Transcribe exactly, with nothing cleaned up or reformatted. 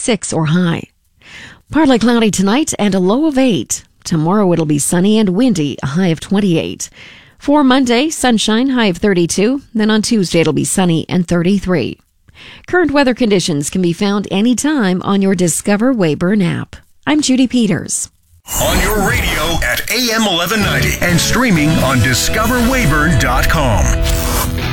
thirty-six or high. Partly cloudy tonight and a low of eight. Tomorrow it'll be sunny and windy, a high of twenty-eight. For Monday, sunshine, high of thirty-two. Then on Tuesday it'll be sunny and thirty-three. Current weather conditions can be found anytime on your Discover Weyburn app. I'm Judy Peters. On your radio at A M eleven ninety and streaming on discover weyburn dot com.